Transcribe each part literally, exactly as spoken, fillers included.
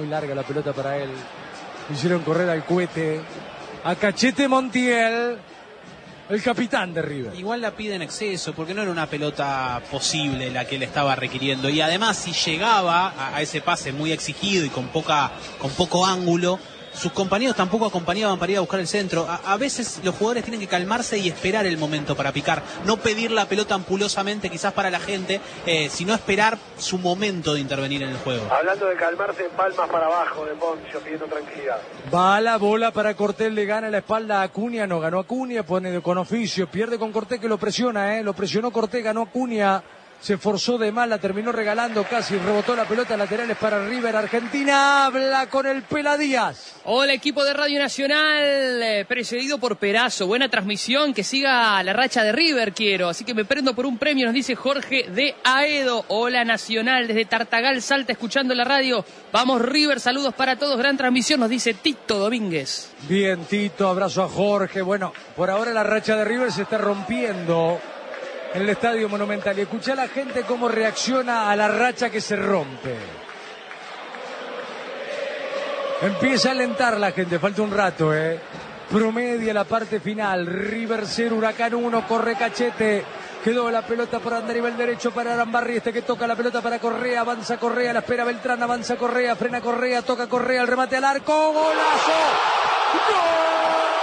muy larga la pelota para él. Hicieron correr al cohete, a Cachete Montiel, el capitán de River. Igual la pide en exceso, porque no era una pelota posible la que le estaba requiriendo. Y además, si llegaba a, a ese pase muy exigido y con poca, con poco ángulo, sus compañeros tampoco acompañaban para ir a buscar el centro. A, a veces los jugadores tienen que calmarse y esperar el momento para picar. No pedir la pelota ampulosamente, quizás para la gente, eh, sino esperar su momento de intervenir en el juego. Hablando de calmarse, palmas para abajo de Poncio, pidiendo tranquilidad. Va la bola para Cortés, le gana la espalda a Acuña, no ganó Acuña, pone con oficio, pierde con Cortés que lo presiona, eh, lo presionó Cortés, ganó Acuña. Se forzó de mal, la terminó regalando casi, rebotó la pelota, laterales para River. Argentina habla con el Pela Díaz. Hola, equipo de Radio Nacional, eh, precedido por Perazo. Buena transmisión, que siga la racha de River quiero. Así que me prendo por un premio, nos dice Jorge de Aedo. Hola Nacional, desde Tartagal, Salta, escuchando la radio. Vamos River, saludos para todos, gran transmisión, nos dice Tito Domínguez. Bien, Tito, abrazo a Jorge. Bueno, por ahora la racha de River se está rompiendo en el Estadio Monumental. Y escuchá a la gente cómo reacciona a la racha que se rompe. Empieza a alentar la gente, falta un rato, ¿eh? Promedia la parte final. River cero, Huracán uno, corre Cachete. Quedó la pelota por andar nivel derecho para Arambarri, este que toca la pelota para Correa, avanza Correa, la espera Beltrán, avanza Correa, frena Correa, toca Correa, el remate al arco, ¡golazo! ¡Gol!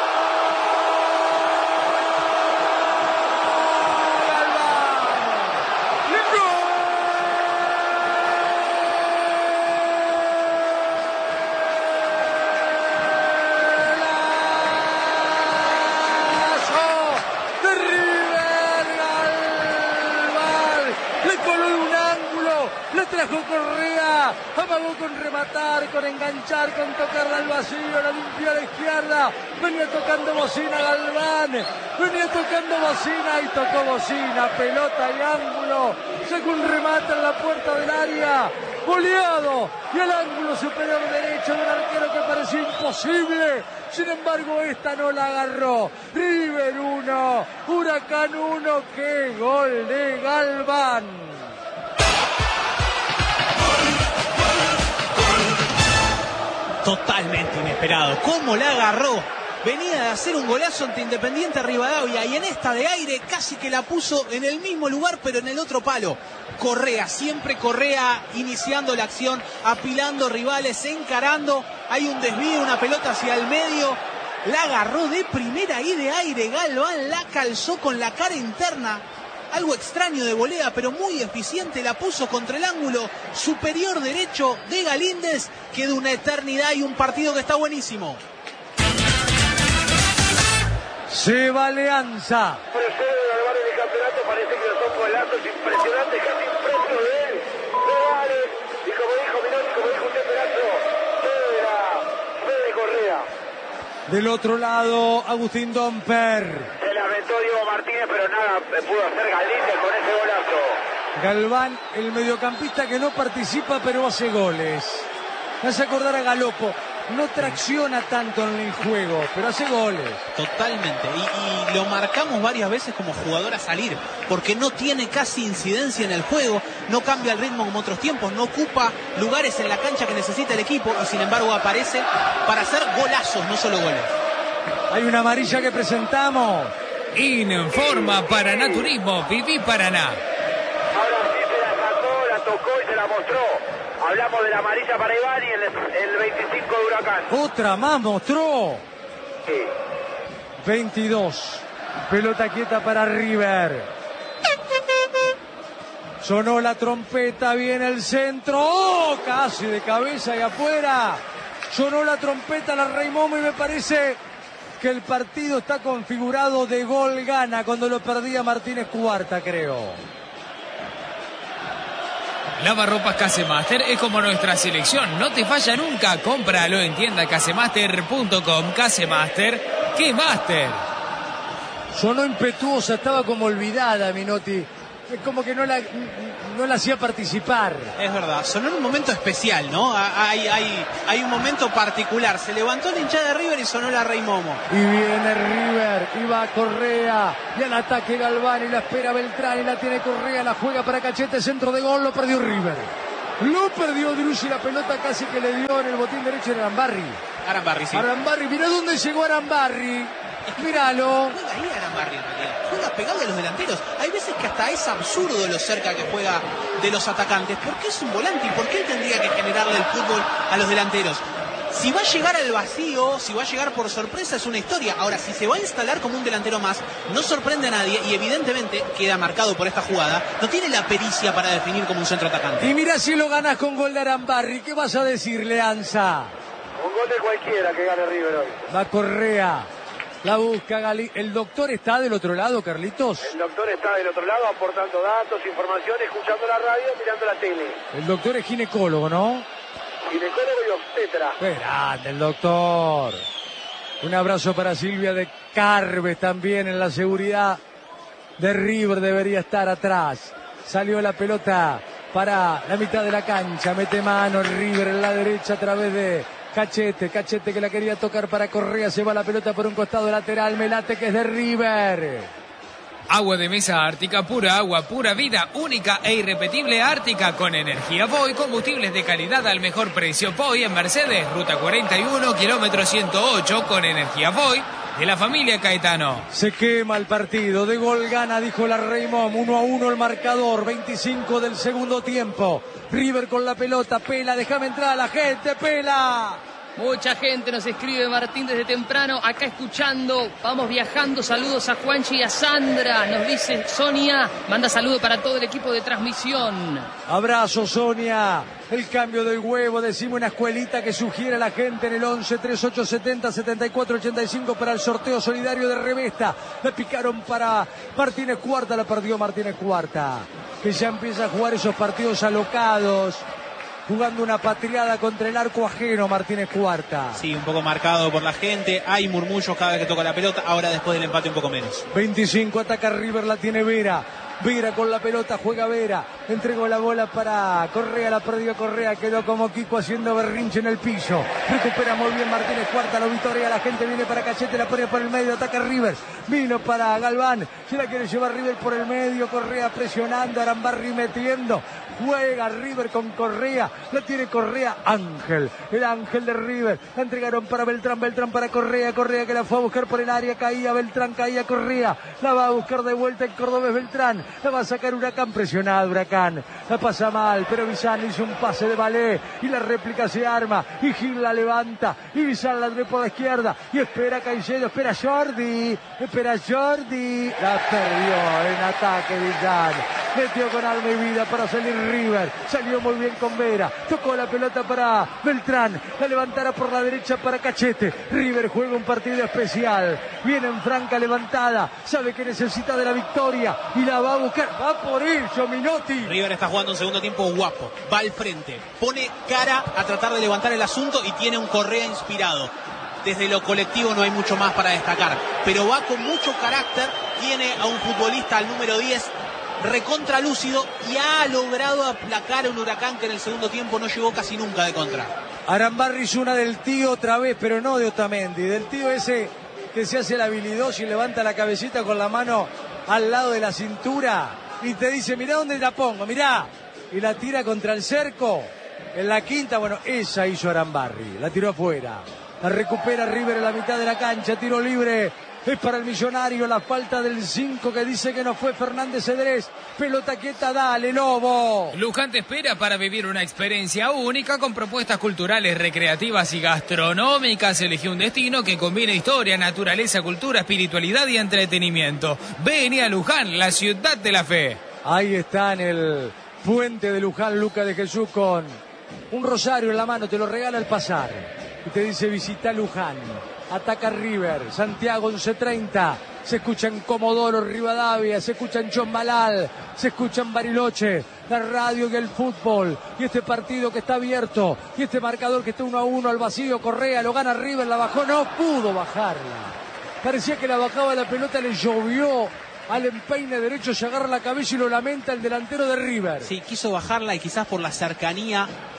Correa, amagó con rematar, con enganchar, con tocarla al vacío, la limpió a la izquierda, venía tocando bocina Galván, venía tocando bocina y tocó bocina, pelota y ángulo, sacó un remate en la puerta del área, goleado, y el ángulo superior derecho de un arquero que parecía imposible, sin embargo esta no la agarró. River uno, Huracán uno, qué gol de Galván. Totalmente inesperado. ¿Cómo la agarró? Venía de hacer un golazo ante Independiente Rivadavia y en esta de aire casi que la puso en el mismo lugar pero en el otro palo. Correa, siempre Correa iniciando la acción, apilando rivales, encarando. Hay un desvío, una pelota hacia el medio. La agarró de primera y de aire. Galván la calzó con la cara interna. Algo extraño de volea, pero muy eficiente, la puso contra el ángulo superior derecho de Galíndez. Queda una eternidad y un partido que está buenísimo. Se va Alianza. Procede de Galván en el campeonato, parece que los son golazos impresionantes, casi impreso de él. Rivales, y como dijo Minotti, como dijo usted, Perazo, Fede, Fede Correa. Del otro lado, Agustín Domper. Se lamentó Diego Martínez, pero nada pudo hacer Galíndez con ese golazo. Galván, el mediocampista que no participa pero hace goles. Me hace acordar a Galopo. No tracciona tanto en el juego, pero hace goles. Totalmente. Y, y lo marcamos varias veces como jugador a salir, porque no tiene casi incidencia en el juego, no cambia el ritmo como otros tiempos, no ocupa lugares en la cancha que necesita el equipo y sin embargo aparece para hacer golazos, no solo goles. Hay una amarilla que presentamos. Informa Paraná Turismo, Viví Paraná. Ahora sí se la sacó, la tocó y se la mostró. Hablamos de la amarilla para Iván y el, el veinticinco de Huracán. Otra más mostró. Sí. veintidós. Pelota quieta para River. Sonó la trompeta, viene el centro. ¡Oh! Casi de cabeza y afuera. Sonó la trompeta, la Rey Momo, y me parece que el partido está configurado de gol gana cuando lo perdía Martínez Cuarta, creo. Lavarropas Casemaster es como nuestra selección, no te falla nunca, cómpralo en tienda casemaster punto com. Casemaster, ¿qué máster? Sonó impetuosa, estaba como olvidada Minotti, es como que no la, no la hacía participar. Es verdad, sonó en un momento especial, ¿no? Hay, hay, hay un momento particular, se levantó la hinchada de River y sonó la Rey Momo. Y viene River, y va Correa, y al ataque Galván, y la espera Beltrán, y la tiene Correa, la juega para Cachete, centro de gol, lo perdió River. Lo perdió Driussi, la pelota casi que le dio en el botín derecho de Arambarri. Arambarri, sí. Arambarri, mirá dónde llegó Arambarri. Míralo. Juega ahí Arambarri en realidad. Juega pegado a los delanteros. Hay veces que hasta es absurdo lo cerca que juega de los atacantes. ¿Por qué es un volante y por qué él tendría que generarle el fútbol a los delanteros? Si va a llegar al vacío, si va a llegar por sorpresa, es una historia. Ahora, si se va a instalar como un delantero más, no sorprende a nadie y evidentemente queda marcado por esta jugada. No tiene la pericia para definir como un centro atacante. Y mira si lo ganas con gol de Arambarri. ¿Qué vas a decirle, Anza? Un gol de cualquiera que gane River hoy. Va Correa. La busca Gali. ¿El doctor está del otro lado, Carlitos? El doctor está del otro lado aportando datos, información, escuchando la radio, mirando la tele. El doctor es ginecólogo, ¿no? Ginecólogo y obstetra. Qué grande el doctor. Un abrazo para Silvia de Carves también en la seguridad de River. Debería estar atrás. Salió la pelota para la mitad de la cancha. Mete mano River en la derecha a través de Cachete. Cachete que la quería tocar para Correa. Se va la pelota por un costado lateral. Melate que es de River. Agua de mesa Ártica, pura agua, pura vida, única e irrepetible Ártica con energía Voy, combustibles de calidad al mejor precio. Voy en Mercedes, ruta cuarenta y uno, kilómetro ciento ocho, con energía Voy de la familia Caetano. Se quema el partido, de gol gana, dijo la Raymond, uno a uno el marcador, veinticinco del segundo tiempo. River con la pelota, Pela, déjame entrar a la gente, Pela. Mucha gente nos escribe, Martín, desde temprano, acá escuchando, vamos viajando, saludos a Juanchi y a Sandra, nos dice Sonia, manda saludo para todo el equipo de transmisión. Abrazo, Sonia, el cambio del huevo, decimos una escuelita que sugiere a la gente en el once, treinta y ocho, setenta, setenta y cuatro, ochenta y cinco para el sorteo solidario de Revesta. La picaron para Martínez Cuarta, la perdió Martínez Cuarta, que ya empieza a jugar esos partidos alocados. Jugando una patriada contra el arco ajeno, Martínez Cuarta. Sí, un poco marcado por la gente. Hay murmullos cada vez que toca la pelota. Ahora después del empate un poco menos. veinticinco, ataca River, la tiene Vera. Vera con la pelota, juega Vera. Entregó la bola para Correa, la perdió Correa. Quedó como Kiko haciendo berrinche en el piso. Recupera muy bien Martínez Cuarta, lo vitorea. La gente viene para Cachete, la pone por el medio, ataca River. Vino para Galván. Se la quiere llevar River por el medio. Correa presionando, Arambarri metiendo. Juega River con Correa, la tiene Correa, Ángel, el Ángel de River, la entregaron para Beltrán, Beltrán para Correa, Correa que la fue a buscar por el área, caía Beltrán, caía Correa, la va a buscar de vuelta el cordobés Beltrán, la va a sacar Huracán, presionado Huracán, la pasa mal, pero Bizán hizo un pase de ballet y la réplica se arma, y Gil la levanta, y Bizán la trae por la izquierda, y espera Caicedo, espera Jordi, espera Jordi, la perdió en ataque Bizán, metió con alma y vida para salir River, salió muy bien con Vera, tocó la pelota para Beltrán, la levantará por la derecha para Cachete. River juega un partido especial, viene en franca levantada, sabe que necesita de la victoria y la va a buscar, va por ello Minotti. River está jugando un segundo tiempo guapo, va al frente, pone cara a tratar de levantar el asunto y tiene un Correa inspirado. Desde lo colectivo no hay mucho más para destacar, pero va con mucho carácter, tiene a un futbolista al número diez recontra lúcido y ha logrado aplacar a un Huracán que en el segundo tiempo no llegó casi nunca de contra. Arambarri es una del tío otra vez, pero no de Otamendi, del tío ese que se hace el habilidoso y levanta la cabecita con la mano al lado de la cintura y te dice, mirá dónde la pongo, mirá, y la tira contra el cerco, en la quinta, bueno, esa hizo Arambarri, la tiró afuera, la recupera River en la mitad de la cancha, tiro libre. Es para el Millonario, la falta del cinco que dice que no fue Fernández Cedrés. Pelota quieta, dale, Lobo. Luján te espera para vivir una experiencia única con propuestas culturales, recreativas y gastronómicas. Elegí un destino que combine historia, naturaleza, cultura, espiritualidad y entretenimiento. Vení a Luján, la ciudad de la fe. Ahí está en el puente de Luján, Luca de Jesús con un rosario en la mano, te lo regala al pasar. Y te dice visita Luján. Ataca River, Santiago once treinta, se escucha en Comodoro, Rivadavia, se escucha en Chombalal, se escucha en Bariloche, la radio y el fútbol, y este partido que está abierto, y este marcador que está uno a uno al vacío, Correa lo gana River, la bajó, no pudo bajarla, parecía que la bajaba la pelota, le llovió al empeine derecho, se agarra la cabeza y lo lamenta el delantero de River. Sí, quiso bajarla y quizás por la cercanía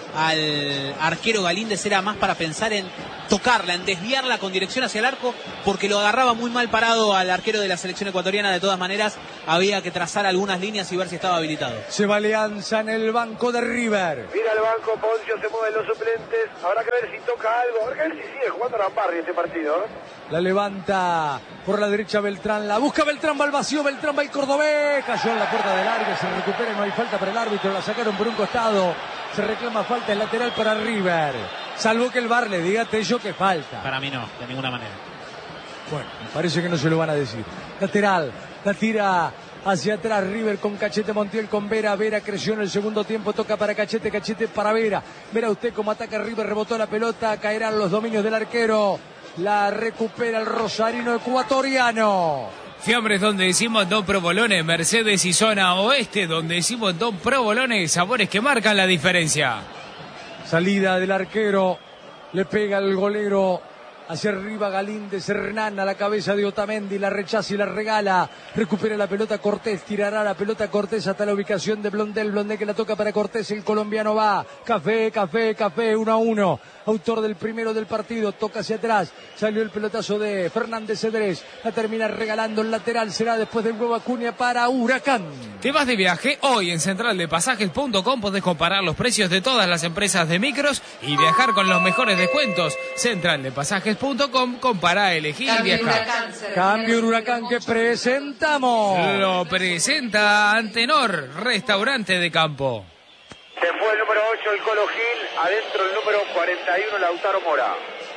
al arquero Galíndez era más para pensar en tocarla, en desviarla con dirección hacia el arco, porque lo agarraba muy mal parado al arquero de la selección ecuatoriana. De todas maneras, había que trazar algunas líneas y ver si estaba habilitado. Se va Alianza en el banco de River. Mira el banco, Poncio, se mueven los suplentes. Habrá que ver si toca algo. Habrá que ver si sigue jugando Lambarri este partido, ¿eh? La levanta por la derecha Beltrán. La busca Beltrán, va al vacío. Beltrán va el cordobés. Cayó en la puerta del área. Se recupera, no hay falta para el árbitro. La sacaron por un costado. Se reclama falta en lateral para River. Salvo que el V A R le diga a Tello que falta. Para mí no, de ninguna manera. Bueno, parece que no se lo van a decir. Lateral, la tira hacia atrás River con Cachete Montiel, con Vera. Vera creció en el segundo tiempo, toca para Cachete, Cachete para Vera. Verá usted cómo ataca River, rebotó la pelota, caerán los dominios del arquero. La recupera el rosarino ecuatoriano. Fiambres donde decimos Don Provolone, Mercedes y zona oeste donde decimos Don Provolone, sabores que marcan la diferencia. Salida del arquero, le pega el golero hacia arriba Galíndez, Hernán a la cabeza de Otamendi, la rechaza y la regala, recupera la pelota Cortés, tirará la pelota Cortés hasta la ubicación de Blondel, Blondel que la toca para Cortés, el colombiano va, Café, Café, Café, uno a uno, autor del primero del partido, toca hacia atrás, salió el pelotazo de Fernández Cedrés, la termina regalando el lateral, será después del huevo Acuña para Huracán. ¿Te vas de viaje? Hoy en central de pasajes punto com podés comparar los precios de todas las empresas de micros y viajar con los mejores descuentos. central de pasajes punto com, compará, elegí y viajar. Cambio en Huracán que presentamos. Lo presenta Antenor, restaurante de campo. Se fue el número ocho, el Colo Gil. Adentro el número cuarenta y uno, Lautaro Mora.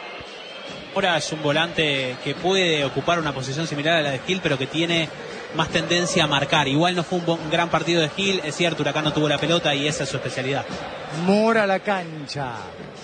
Mora es un volante que puede ocupar una posición similar a la de Gil, pero que tiene más tendencia a marcar. Igual no fue un, un gran partido de Gil, es cierto, Huracán no tuvo la pelota y esa es su especialidad. Mora a la cancha.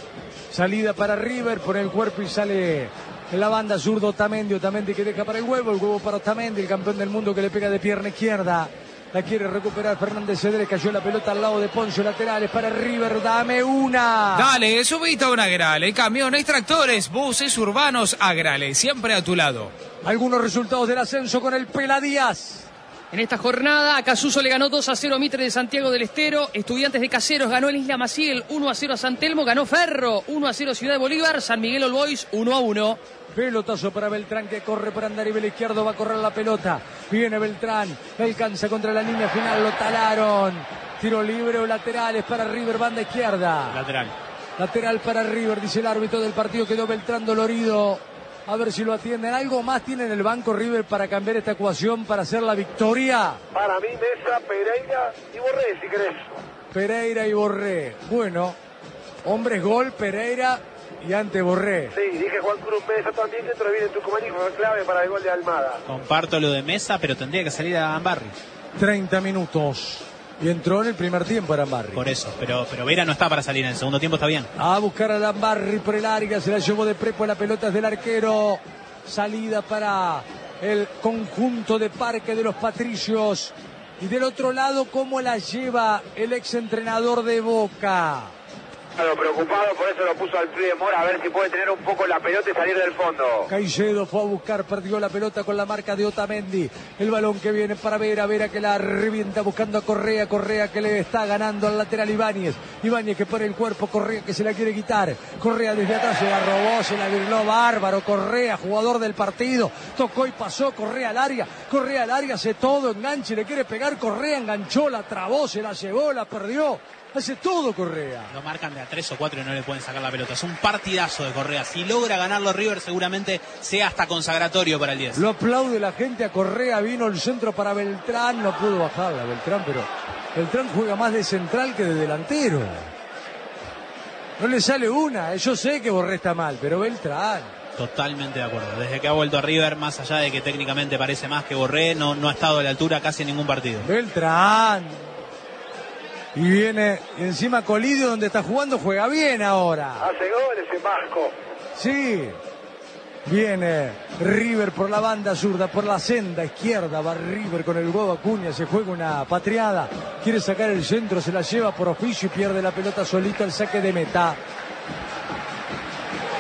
Salida para River, pone el cuerpo y sale en la banda zurdo Otamendi. Otamendi que deja para el huevo, el huevo para Otamendi, el campeón del mundo que le pega de pierna izquierda. La quiere recuperar Fernández Cedrés, cayó la pelota al lado de Poncio, laterales para River, dame una. Dale, subite a un Agrale, camiones, tractores, buses urbanos, Agrale, siempre a tu lado. Algunos resultados del ascenso con el Pela Díaz. En esta jornada, Acasuso le ganó dos a cero a Mitre de Santiago del Estero. Estudiantes de Caseros ganó el Isla Maciel uno a cero a San Telmo. Ganó Ferro uno a cero a Ciudad de Bolívar. San Miguel All Boys uno a uno. Pelotazo para Beltrán que corre por andar y el izquierdo va a correr la pelota. Viene Beltrán, alcanza contra la línea final, lo talaron. Tiro libre o laterales para River, banda izquierda. Lateral. Lateral para River, dice el árbitro del partido, quedó Beltrán dolorido. A ver si lo atienden. ¿Algo más tiene en el banco River para cambiar esta ecuación, para hacer la victoria? Para mí, Mesa, Pereira y Borré, si querés. Pereira y Borré. Bueno, hombres gol, Pereira y ante Borré. Sí, dije Juan Cruz Mesa también, dentro viene Tucumán y fue clave para el gol de Almada. Comparto lo de Mesa, pero tendría que salir a Lambarri. treinta minutos. Y entró en el primer tiempo Arambarri. Por eso, pero, pero Vera no está para salir en el segundo tiempo, está bien. A buscar a Arambarri por el área, se la llevó de prepo, la pelota es del arquero. Salida para el conjunto de Parque de los Patricios. Y del otro lado, ¿cómo la lleva el exentrenador de Boca? Claro, preocupado, por eso lo puso al pie de Mora, a ver si puede tener un poco la pelota y salir del fondo. Caicedo fue a buscar, perdió la pelota con la marca de Otamendi. El balón que viene para Vera, Vera que la revienta buscando a Correa, Correa que le está ganando al lateral Ibáñez. Ibáñez que pone el cuerpo, Correa que se la quiere quitar. Correa desde atrás se la robó, se la virló bárbaro. Correa, jugador del partido, tocó y pasó, Correa al área, Correa al área, hace todo, enganche, le quiere pegar, Correa enganchó, la trabó, se la llevó, la perdió. Hace todo Correa. Lo marcan de a tres o cuatro y no le pueden sacar la pelota. Es un partidazo de Correa. Si logra ganarlo River, seguramente sea hasta consagratorio para el diez. Lo aplaude la gente a Correa. Vino el centro para Beltrán. No pudo bajarla Beltrán, pero Beltrán juega más de central que de delantero. No le sale una. Yo sé que Borré está mal, pero Beltrán. Totalmente de acuerdo. Desde que ha vuelto a River, más allá de que técnicamente parece más que Borré, no, no ha estado a la altura casi en ningún partido. Beltrán. Y viene encima Colidio, donde está jugando, juega bien ahora. Hace goles ese Vasco. Sí. Viene River por la banda zurda, por la senda izquierda. Va River con el huevo Acuña, se juega una patriada. Quiere sacar el centro, se la lleva por oficio y pierde la pelota solito al saque de meta.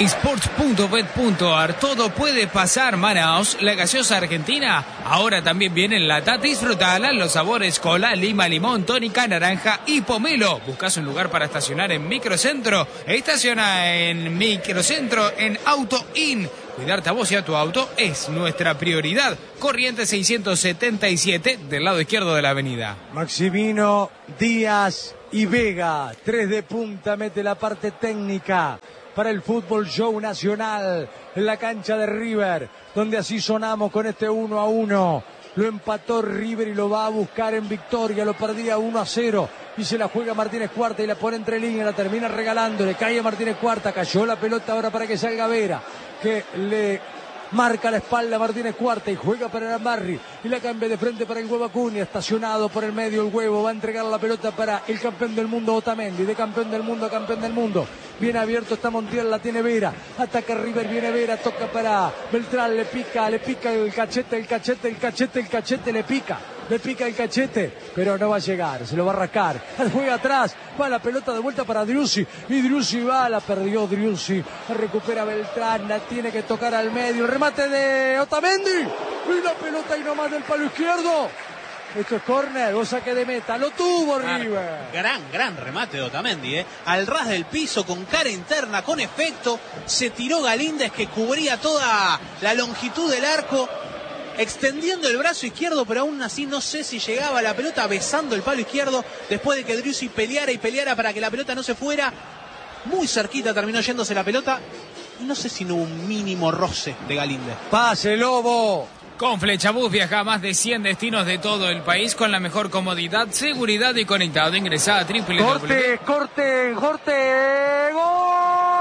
esports punto bet punto ar. Todo puede pasar, Manaos. La gaseosa argentina ahora también viene en lata. Disfrutala, los sabores cola, lima, limón, tónica, naranja y pomelo. Buscas un lugar para estacionar en Microcentro. Estaciona en Microcentro en Auto In. Cuidarte a vos y a tu auto es nuestra prioridad. Corriente seiscientos setenta y siete del lado izquierdo de la avenida. Maximino, Díaz y Vega, tres de punta, mete la parte técnica para el Fútbol Show Nacional en la cancha de River, donde así sonamos con este uno a uno. Lo empató River y lo va a buscar en victoria, lo perdía uno a cero y se la juega Martínez Cuarta y la pone entre líneas, la termina regalando, le cae a Martínez Cuarta, cayó la pelota ahora para que salga Vera, que le marca la espalda a Martínez Cuarta y juega para Arambarri y la cambia de frente para el Huevo Acuña, estacionado por el medio el Huevo, va a entregar la pelota para el campeón del mundo Otamendi, de campeón del mundo a campeón del mundo, bien abierto está Montiel, la tiene Vera, ataca River, viene Vera, toca para Beltrán, le pica, le pica el cachete, el cachete, el cachete, el cachete, le pica. Le pica el cachete, pero no va a llegar, se lo va a rascar. Juega atrás, va la pelota de vuelta para Driussi. Y Driussi va, la perdió Driussi. Recupera Beltrán, la tiene que tocar al medio. El remate de Otamendi. Y la pelota ahí nomás del palo izquierdo. Esto es córner o saque de meta. Lo tuvo River. Gran, gran remate de Otamendi, ¿eh? Al ras del piso, con cara interna, con efecto. Se tiró Galíndez, que cubría toda la longitud del arco, extendiendo el brazo izquierdo, pero aún así no sé si llegaba la pelota, besando el palo izquierdo, después de que Driussi peleara y peleara para que la pelota no se fuera. Muy cerquita terminó yéndose la pelota. Y no sé si no hubo un mínimo roce de Galíndez. Pase, Lobo. Con Flechabús viaja a más de cien destinos de todo el país con la mejor comodidad, seguridad y conectado. Ingresá a triple. Corte, corte, corte. ¡Gol!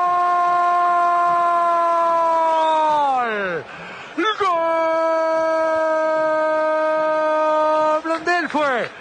Fue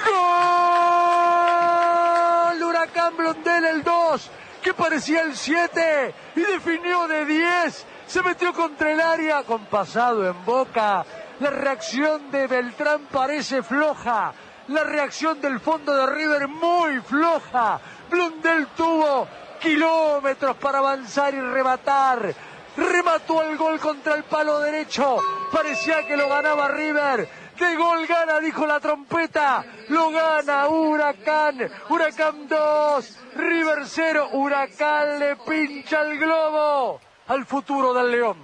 gol, Huracán Blondel el dos, que parecía el siete y definió de diez, se metió contra el área con pasado en Boca. La reacción de Beltrán parece floja, la reacción del fondo de River muy floja. Blondel tuvo kilómetros para avanzar y rematar, remató el gol contra el palo derecho, parecía que lo ganaba River. ¡Qué gol gana! Dijo la trompeta. Lo gana Huracán. Huracán dos. River cero. Huracán le pincha el globo al futuro del León.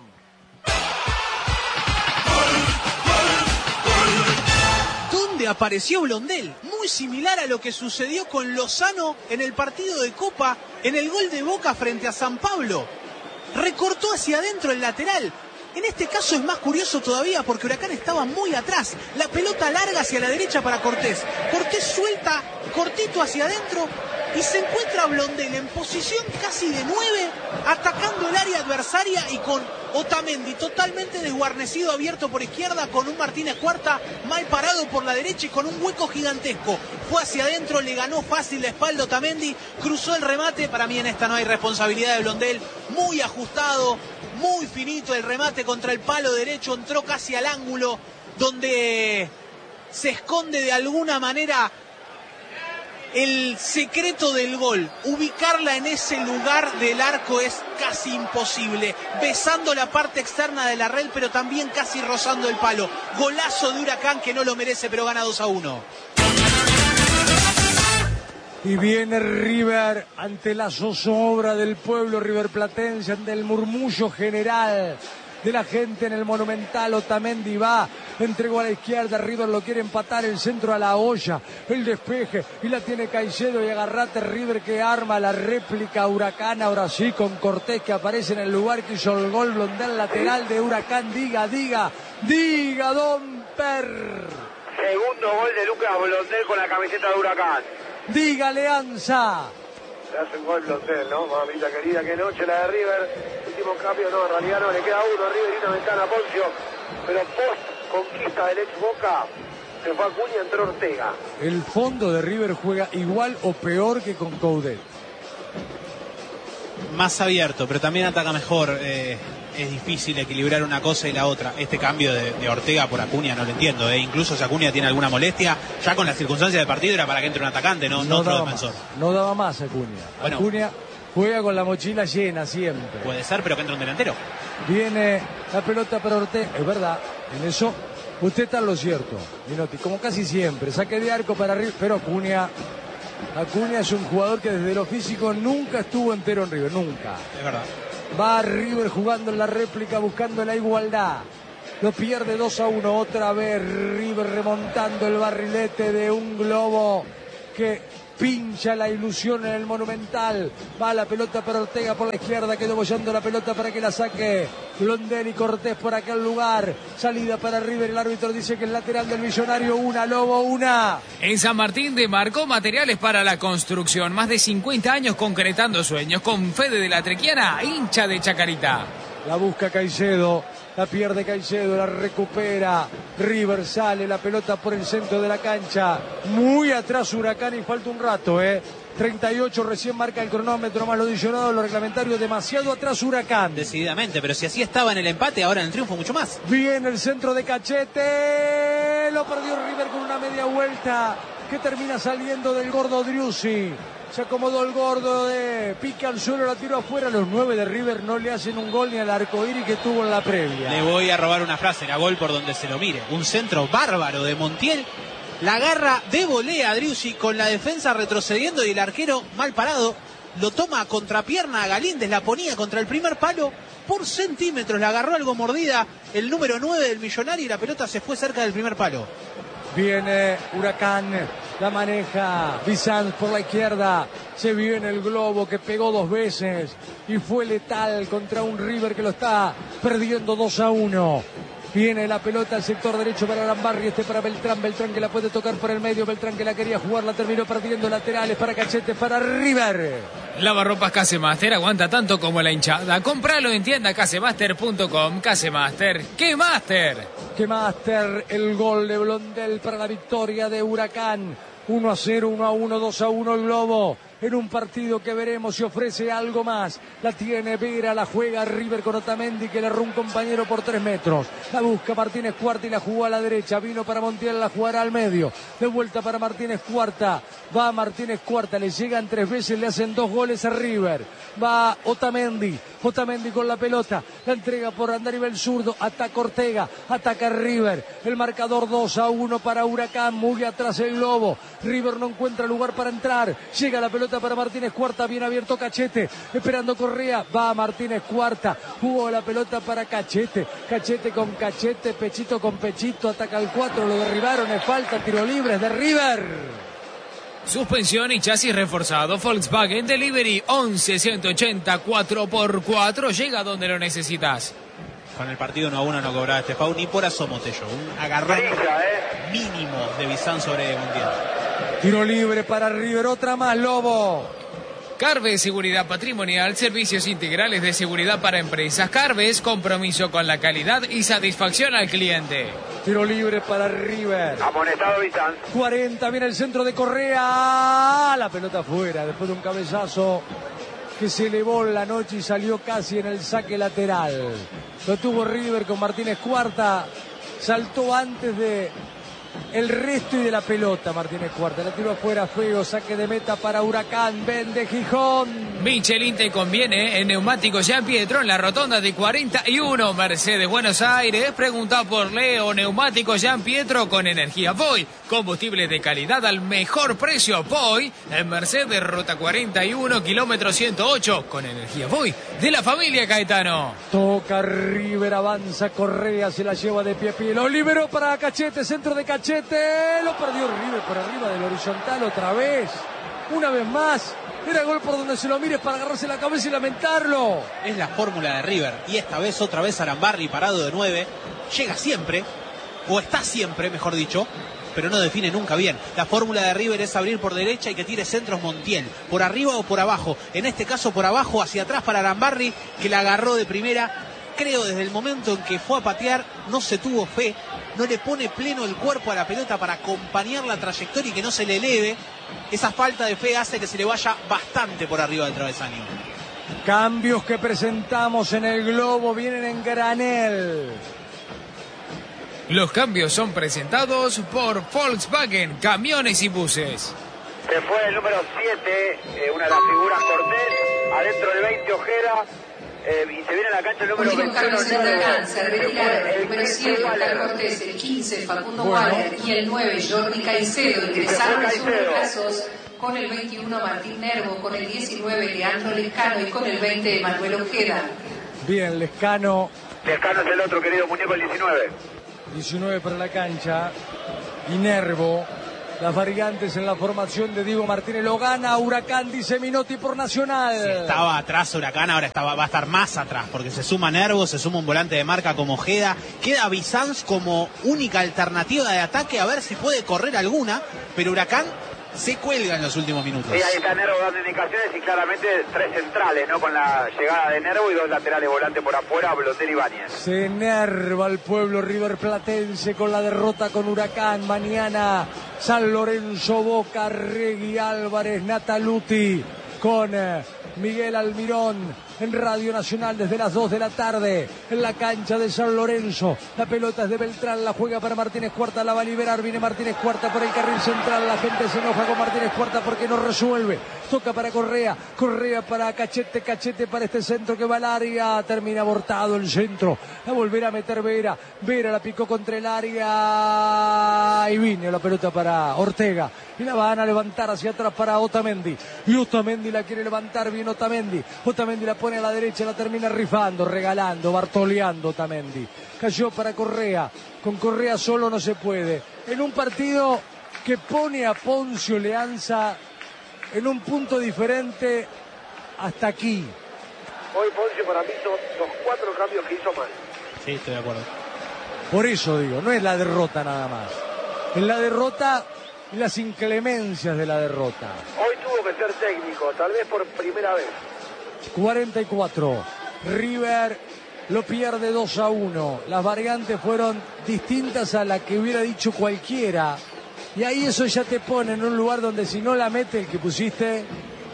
¿Dónde apareció Blondel? Muy similar a lo que sucedió con Lozano en el partido de Copa, en el gol de Boca frente a San Pablo. Recortó hacia adentro el lateral. En este caso es más curioso todavía porque Huracán estaba muy atrás. La pelota larga hacia la derecha para Cortés. Cortés suelta cortito hacia adentro y se encuentra Blondel en posición casi de nueve, atacando el área adversaria y con Otamendi totalmente desguarnecido, abierto por izquierda, con un Martínez Cuarta mal parado por la derecha y con un hueco gigantesco. Fue hacia adentro, le ganó fácil la espalda Otamendi, cruzó el remate. Para mí en esta no hay responsabilidad de Blondel. Muy ajustado, muy finito el remate contra el palo derecho, entró casi al ángulo donde se esconde de alguna manera el secreto del gol. Ubicarla en ese lugar del arco es casi imposible, besando la parte externa de la red, pero también casi rozando el palo. Golazo de Huracán, que no lo merece, pero gana dos a uno. Y viene River ante la zozobra del pueblo riverplatense, ante el murmullo general de la gente en el Monumental. Otamendi va, entregó a la izquierda, River lo quiere empatar, el centro a la olla, el despeje, y la tiene Caicedo y agarrate River, que arma la réplica Huracán, ahora sí con Cortés, que aparece en el lugar que hizo el gol. Blondel, lateral de Huracán. Diga, diga, diga, Don Per. Segundo gol de Lucas Blondel con la camiseta de Huracán. Diga, Alianza. Le hace un gol Blondel, ¿no? Mamita querida, qué noche la de River. Último cambio, no, en realidad no, le queda uno. River y una ventana a Poncio. Pero post conquista del ex Boca, se fue Acuña, entró Ortega. El fondo de River juega igual o peor que con Coudet. Más abierto, pero también ataca mejor. Eh, es difícil equilibrar una cosa y la otra. Este cambio de, de Ortega por Acuña no lo entiendo. Eh. Incluso si Acuña tiene alguna molestia, ya con las circunstancias del partido era para que entre un atacante, no, no, no otro defensor. Más, no daba más Acuña. Bueno, Acuña juega con la mochila llena siempre. Puede ser, pero que entra un delantero. Viene la pelota para Ortega, es verdad, en eso usted está en lo cierto, Minotti, como casi siempre, saque de arco para arriba, pero Acuña, Acuña es un jugador que desde lo físico nunca estuvo entero en River, nunca. Es verdad. Va River jugando en la réplica, buscando la igualdad. Lo pierde dos a uno, otra vez River remontando el barrilete de un globo que pincha la ilusión en el Monumental. Va la pelota para Ortega por la izquierda, quedó bollando la pelota para que la saque Blondel y Cortés por aquel lugar. Salida para River, el árbitro dice que el lateral del Millonario, una, Lobo, una. En San Martín demarcó materiales para la construcción, más de cincuenta años concretando sueños, con Fede de la Trequiana, hincha de Chacarita. La busca Caicedo, la pierde Caicedo, la recupera River, sale la pelota por el centro de la cancha, muy atrás Huracán y falta un rato, eh treinta y ocho, recién marca el cronómetro, más lo adicionado, lo reglamentario, demasiado atrás Huracán. Decididamente, pero si así estaba en el empate, ahora en el triunfo mucho más. Viene el centro de Cachete, lo perdió River con una media vuelta que termina saliendo del gordo Driussi. Se acomodó el gordo de pica al suelo, la tiró afuera. Los nueve de River no le hacen un gol ni al arcoíris que tuvo en la previa. Le voy a robar una frase, era gol por donde se lo mire. Un centro bárbaro de Montiel. La agarra de volea a Driussi con la defensa retrocediendo y el arquero mal parado. Lo toma a contrapierna a Galíndez, la ponía contra el primer palo por centímetros. La agarró algo mordida el número nueve del Millonario y la pelota se fue cerca del primer palo. Viene Huracán, la maneja Bizanz por la izquierda, se viene el globo que pegó dos veces y fue letal contra un River que lo está perdiendo dos a uno. Viene la pelota al sector derecho para Arambarri, este para Beltrán, Beltrán que la puede tocar por el medio, Beltrán que la quería jugar, la terminó perdiendo, laterales para Cachete, para River. Lavarropas Casemaster aguanta tanto como la hinchada. Compralo en tienda casemaster punto com. Casemaster, ¡qué máster! ¡Qué máster! El gol de Blondel para la victoria de Huracán. uno a cero, uno a uno, dos a uno el globo. En un partido que veremos si ofrece algo más. La tiene Vera, la juega River con Otamendi que le erró un compañero por tres metros. La busca Martínez Cuarta y la jugó a la derecha. Vino para Montiel, la jugará al medio. De vuelta para Martínez Cuarta. Va Martínez Cuarta, le llegan tres veces, le hacen dos goles a River. Va Otamendi. Otamendi con la pelota. La entrega por Andarivel zurdo. Ataca Ortega. Ataca River. El marcador dos a uno para Huracán. Muy atrás el globo. River no encuentra lugar para entrar. Llega la pelota para Martínez Cuarta, bien abierto Cachete, esperando Correa, va Martínez Cuarta, jugó la pelota para Cachete, Cachete con Cachete, Pechito con Pechito, ataca al cuatro, lo derribaron, es falta, tiro libre, es de River. Suspensión y chasis reforzado Volkswagen Delivery once ciento ochenta cuatro por cuatro, llega donde lo necesitas. Con el partido uno a uno no cobraba este foul ni por asomo Tello, un agarrón mínimo de Bizanz sobre Montiel. Tiro libre para River, otra más, Lobo. Carves Seguridad Patrimonial, servicios integrales de seguridad para empresas. Carves, compromiso con la calidad y satisfacción al cliente. Tiro libre para River. Amonestado Bizanz. cuarenta, viene el centro de Correa. La pelota afuera, después de un cabezazo que se elevó en la noche y salió casi en el saque lateral. Lo tuvo River con Martínez Cuarta. Saltó antes de el resto y de la pelota Martínez Cuarta. La tiró afuera feo, saque de meta para Huracán. Vende Gijón. Michelin te conviene en neumáticos Jean Pietro en la rotonda de cuarenta y uno Mercedes Buenos Aires. Pregunta por Leo, neumáticos Jean Pietro con energía Voy. Combustible de calidad al mejor precio Voy. En Mercedes ruta cuarenta y uno, kilómetro ciento ocho con energía Voy. De la familia Caetano. Toca River, avanza Correa, se la lleva de pie a pie. Lo liberó para Cachete, centro de Cachete. Lo perdió River por arriba del horizontal otra vez. Una vez más. Era gol por donde se lo mires para agarrarse la cabeza y lamentarlo. Es la fórmula de River. Y esta vez, otra vez Arambarri parado de nueve. Llega siempre, o está siempre, mejor dicho, pero no define nunca bien. La fórmula de River es abrir por derecha y que tire centros Montiel. Por arriba o por abajo. En este caso por abajo, hacia atrás para Arambarri, que la agarró de primera. Creo desde el momento en que fue a patear, no se tuvo fe. No le pone pleno el cuerpo a la pelota para acompañar la trayectoria y que no se le eleve. Esa falta de fe hace que se le vaya bastante por arriba del travesaño. Cambios que presentamos en el globo vienen en granel. Los cambios son presentados por Volkswagen, camiones y buses. Se fue el número siete, eh, una de las figuras Cortés. adentro del veinte Ojeda. Eh, y se viene a la cancha el número Últimos cambios en Huracán, se retiraron el número siete, Oscar Cortés, el quince, Facundo Bueno. Waller, y el nueve, Jordi Caicedo. Ingresaron sus reemplazos con el veintiuno, Martín Nervo, con el diecinueve, Leandro Lescano, y con el veinte, Manuel Ojeda. Bien, Lescano, Lescano es el otro querido muñeco, el diecinueve. diecinueve para la cancha. Y Nervo. Las variantes en la formación de Diego Martínez. Lo gana Huracán, dice Minotti por Nacional. Si estaba atrás Huracán, ahora estaba, va a estar más atrás, porque se suma Nervo, se suma un volante de marca como Ojeda. Queda Bizanz como única alternativa de ataque, a ver si puede correr alguna, pero Huracán se cuelga en los últimos minutos. Sí, ahí está Nervo dando indicaciones y claramente tres centrales, ¿no? Con la llegada de Nervo y dos laterales volantes por afuera, Blotel y Báñez. Se enerva el pueblo riverplatense con la derrota con Huracán. Mañana San Lorenzo, Boca, Regui, Álvarez, Nataluti con eh, Miguel Almirón en Radio Nacional desde las dos de la tarde en la cancha de San Lorenzo. La pelota es de Beltrán, la juega para Martínez Cuarta, la va a liberar, viene Martínez Cuarta por el carril central, la gente se enoja con Martínez Cuarta porque no resuelve, toca para Correa, Correa para Cachete, Cachete para este centro que va al área, termina abortado el centro, a volver a meter Vera, Vera la picó contra el área y viene la pelota para Ortega y la van a levantar hacia atrás para Otamendi, y Otamendi la quiere levantar bien Otamendi, Otamendi la pone a la derecha, la termina rifando, regalando, bartoleando Otamendi, cayó para Correa, con Correa solo no se puede, en un partido que pone a Poncio Leanza en un punto diferente hasta aquí. Hoy Poncio para mí son los cuatro cambios que hizo mal. Sí, estoy de acuerdo. Por eso digo, no es la derrota nada más, es la derrota y las inclemencias de la derrota. Hoy tuvo que ser técnico, tal vez por primera vez. cuarenta y cuatro, River lo pierde dos a uno, las variantes fueron distintas a las que hubiera dicho cualquiera, y ahí eso ya te pone en un lugar donde si no la mete el que pusiste,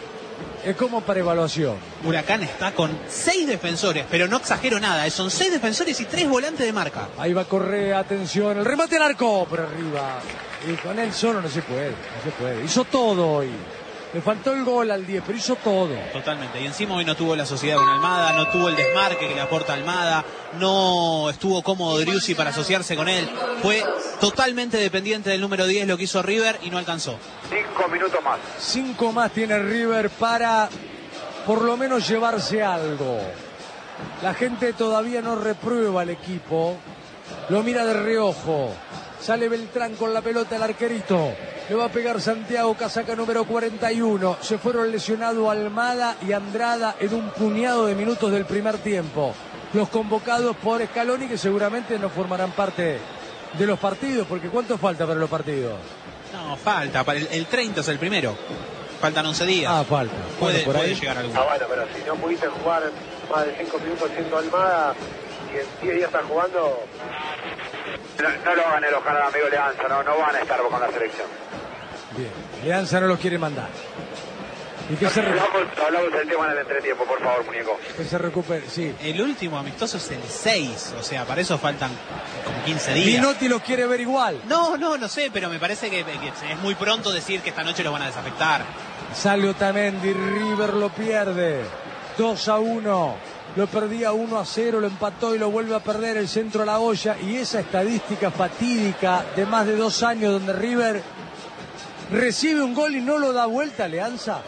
es como para evaluación. Huracán está con seis defensores, pero no exagero nada, son seis defensores y tres volantes de marca. Ahí va Correa, atención, el remate al arco, por arriba, y con él solo no se puede, no se puede, hizo todo hoy. Le faltó el gol al diez, pero hizo todo. Totalmente. Y encima hoy no tuvo la sociedad con Almada, no tuvo el desmarque que le aporta Almada, no estuvo cómodo Driussi para asociarse con él. Fue totalmente dependiente del número diez lo que hizo River y no alcanzó. Cinco minutos más. Cinco más tiene River para por lo menos llevarse algo. La gente todavía no reprueba al equipo. Lo mira de reojo. Sale Beltrán con la pelota, el arquerito. Le va a pegar Santiago, casaca número cuarenta y uno. Se fueron lesionados Almada y Andrada en un puñado de minutos del primer tiempo. Los convocados por Scaloni, que seguramente no formarán parte de los partidos, porque ¿cuánto falta para los partidos? No, falta. Para el, el treinta es el primero. Faltan once días. Ah, falta. Puede, Bueno, por puede ahí. llegar alguno. Ah, bueno, pero si no pudiste jugar más de cinco minutos siendo Almada y en diez días estás jugando... No, no lo hagan enojar al amigo Leanza, no, no van a estar con la selección. Bien, Leanza no los quiere mandar. Y que se, recu- Hablamos, hablamos del tema en el entretiempo, por favor, muñeco. que se recupere, sí. El último amistoso es el seis, o sea, para eso faltan como quince días. Minotti los quiere ver igual. No, no, no sé, pero me parece que, que es muy pronto decir que esta noche los van a desafectar. Sale Otamendi, River lo pierde. dos a uno. Lo perdía uno a cero, lo empató y lo vuelve a perder el centro a la olla. Y esa estadística fatídica de más de dos años donde River recibe un gol y no lo da vuelta, Leanza.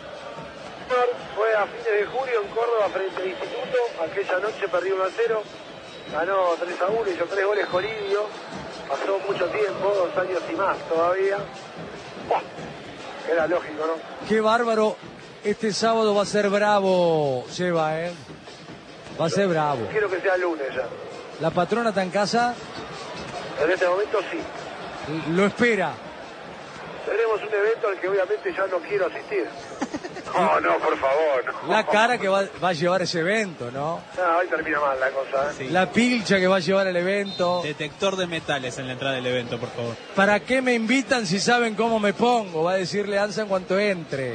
Fue a fines de julio en Córdoba frente al Instituto. Aquella noche perdió uno a cero. Ganó tres a uno, hizo tres goles Jolidio. Pasó mucho tiempo, dos años y más todavía. Buah, era lógico, ¿no? Qué bárbaro. Este sábado va a ser bravo, Seba, ¿eh? Va a ser bravo. Quiero que sea lunes ya. ¿La patrona está en casa? En este momento sí. Lo espera. Tenemos un evento al que obviamente ya no quiero asistir. No, no, por favor. No. La cara que va, va a llevar ese evento, ¿no? No, hoy termina mal la cosa, ¿eh? Sí. La pilcha que va a llevar el evento. Detector de metales en la entrada del evento, por favor. ¿Para qué me invitan si saben cómo me pongo? Va a decir Leanza en cuanto entre.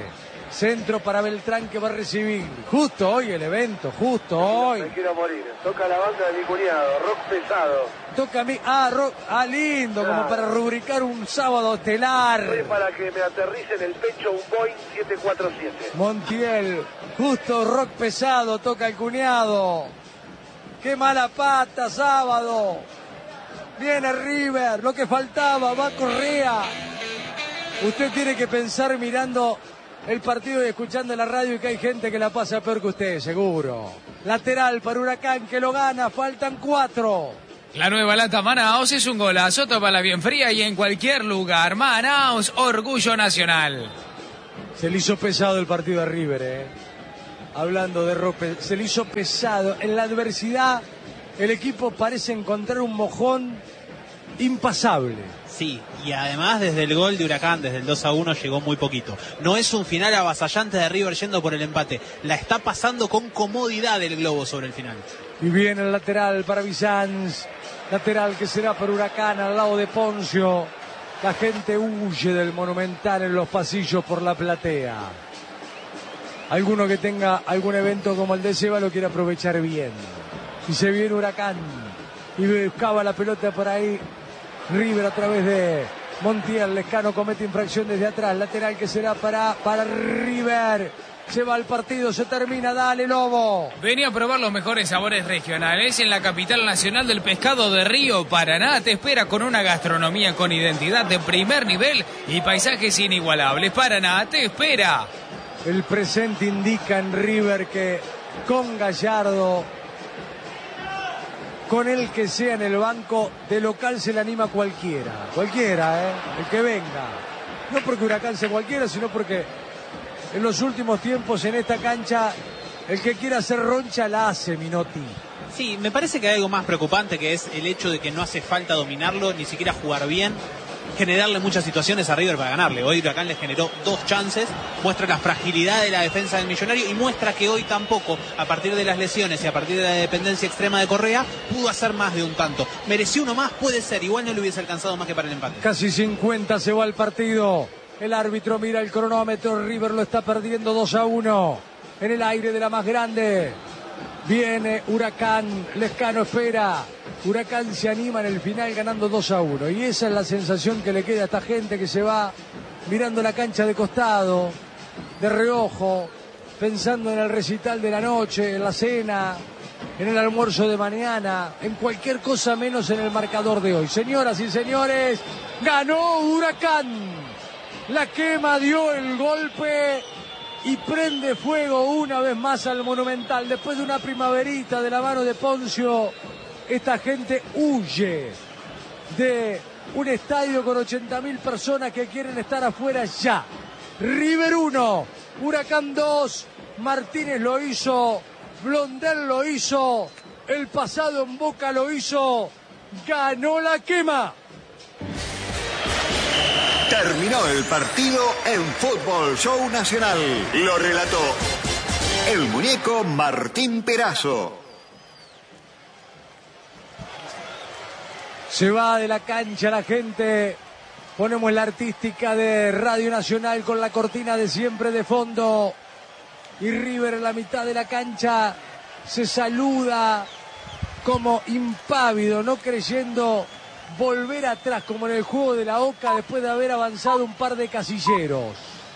Centro para Beltrán que va a recibir. Justo hoy el evento, justo hoy. Me quiero morir. Toca la banda de mi cuñado, rock pesado. Toca a mí, ah, rock, ah, lindo, claro. Como para rubricar un sábado estelar. Es para que me aterrice en el pecho un Boeing siete cuatro siete. Montiel, justo rock pesado, toca el cuñado. Qué mala pata, sábado. Viene River, lo que faltaba, va Correa. Usted tiene que pensar mirando el partido y escuchando la radio y que hay gente que la pasa peor que usted, seguro. Lateral para Huracán que lo gana, faltan cuatro. La nueva lata Manaos es un golazo, tómala bien fría y en cualquier lugar. Manaos, orgullo nacional. Se le hizo pesado el partido a River, eh. Hablando de rope, se le hizo pesado. En la adversidad, el equipo parece encontrar un mojón impasable. Sí, y además desde el gol de Huracán, desde el dos a uno, llegó muy poquito. No es un final avasallante de River yendo por el empate. La está pasando con comodidad el globo sobre el final. Y viene el lateral para Bizanz. Lateral que será para Huracán al lado de Poncio. La gente huye del Monumental en los pasillos por la platea. Alguno que tenga algún evento como el de Seba lo quiere aprovechar bien. Y se viene Huracán. Y buscaba la pelota por ahí. River a través de Montiel. Lescano comete infracción desde atrás. Lateral que será para, para River. Se va el partido, se termina. Dale, Lobo. Venía a probar los mejores sabores regionales en la capital nacional del pescado de Río Paraná. Te espera con una gastronomía con identidad de primer nivel y paisajes inigualables. Paraná te espera. El presente indica en River que con Gallardo, con el que sea en el banco, de local se le anima cualquiera. Cualquiera, ¿eh? El que venga. No porque Huracán sea cualquiera, sino porque en los últimos tiempos en esta cancha, el que quiera hacer roncha la hace, Minotti. Sí, me parece que hay algo más preocupante, que es el hecho de que no hace falta dominarlo, ni siquiera jugar bien, generarle muchas situaciones a River para ganarle. Hoy Huracán le generó dos chances, muestra la fragilidad de la defensa del Millonario y muestra que hoy tampoco, a partir de las lesiones y a partir de la dependencia extrema de Correa, pudo hacer más de un tanto. Mereció uno más, puede ser, igual no le hubiese alcanzado más que para el empate. Casi cincuenta se va el partido. El árbitro mira el cronómetro, River lo está perdiendo dos a uno. En el aire de la más grande. Viene Huracán, Lescano espera. Huracán se anima en el final ganando dos a uno. Y esa es la sensación que le queda a esta gente que se va mirando la cancha de costado, de reojo, pensando en el recital de la noche, en la cena, en el almuerzo de mañana, en cualquier cosa menos en el marcador de hoy. Señoras y señores, ganó Huracán. La quema dio el golpe y prende fuego una vez más al Monumental. Después de una primaverita de la mano de Poncio, esta gente huye de un estadio con ochenta mil personas que quieren estar afuera ya. River uno, Huracán dos, Martínez lo hizo, Blondel lo hizo, el pasado en Boca lo hizo, ganó la quema. Terminó el partido en Fútbol Show Nacional. Lo relató el muñeco Martín Perazo. Se va de la cancha la gente. Ponemos la artística de Radio Nacional con la cortina de siempre de fondo. Y River en la mitad de la cancha se saluda como impávido, no creyendo volver atrás como en el juego de la Oca después de haber avanzado un par de casilleros.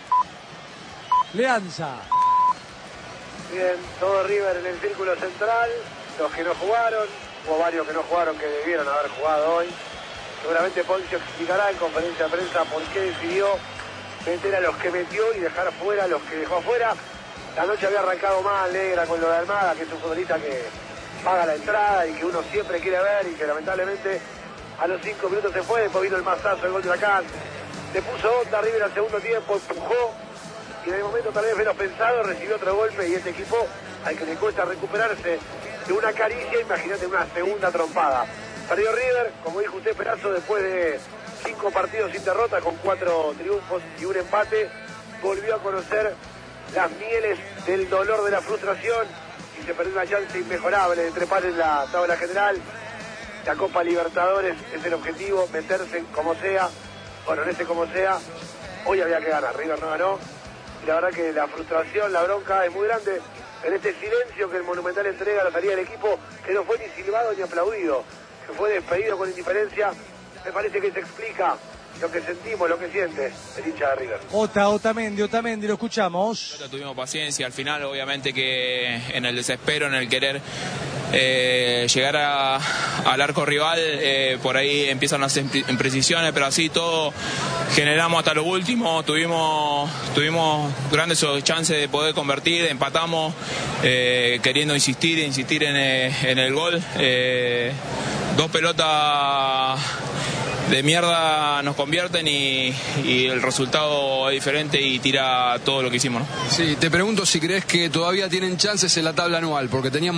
Leanza. Bien, todo River en el círculo central. Los que no jugaron, hubo varios que no jugaron que debieron haber jugado hoy. Seguramente Poncio explicará en conferencia de prensa por qué decidió meter a los que metió y dejar fuera a los que dejó afuera. La noche había arrancado mal, negra, con lo de Almada, que es un futbolista que paga la entrada y que uno siempre quiere ver y que lamentablemente a los cinco minutos se fue. Después vino el mazazo, el gol de Huracán. Le puso onda River al segundo tiempo, empujó y en el momento tal vez menos pensado recibió otro golpe y este equipo, al que le cuesta recuperarse de una caricia, imagínate una segunda trompada. Perdió River, como dijo usted, Perazo, después de cinco partidos sin derrota, con cuatro triunfos y un empate, volvió a conocer las mieles del dolor de la frustración y se perdió una chance inmejorable de trepar en la tabla general. La Copa Libertadores es el objetivo, meterse como sea, bueno, en ese como sea, hoy había que ganar, River no ganó, y la verdad que la frustración, la bronca es muy grande en este silencio que el Monumental entrega a la salida del equipo, que no fue ni silbado ni aplaudido, que fue despedido con indiferencia. Me parece que se explica lo que sentimos, lo que siente el hincha de River. Ota, Otamendi, Otamendi, lo escuchamos. Tuvimos paciencia al final, obviamente que en el desespero, en el querer eh, llegar a, al arco rival, eh, por ahí empiezan las imprecisiones, pero así todo generamos hasta lo último, tuvimos, tuvimos grandes chances de poder convertir, empatamos, eh, queriendo insistir, insistir en, en el gol. Eh, dos pelotas de mierda nos convierten y, y el resultado es diferente y tira todo lo que hicimos, ¿no? Sí, te pregunto si crees que todavía tienen chances en la tabla anual, porque tenían